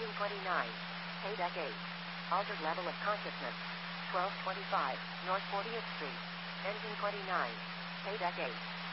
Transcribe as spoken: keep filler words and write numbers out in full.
Engine twenty-nine. Paydeck eight. Altered level of consciousness. twelve twenty-five, North fortieth Street. Engine twenty-nine. Paydeck eight.